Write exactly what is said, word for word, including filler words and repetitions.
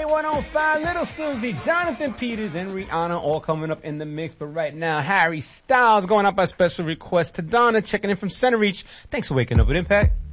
one oh five, Little Susie, Jonathan Peters, and Rihanna all coming up in the mix. But right now, Harry Styles going out by special request to Donna, checking in from Center Reach. Thanks for waking up with Impact.